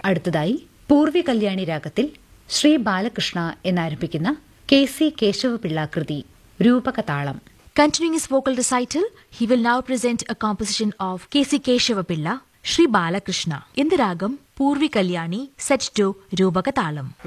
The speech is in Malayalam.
അടുത്തതായി പൂർവി കല്യാണി രാഗത്തിൽ ശ്രീ ബാലകൃഷ്ണ എന്നാരംഭിക്കുന്ന KC കേശവപിള്ള കൃതി രൂപകതാളം. Continuing his vocal recital, he will now present a composition of KC Keshavapilla, Shri Balakrishna, in the ragam Purvi Kalyani, set to Rupakatalam.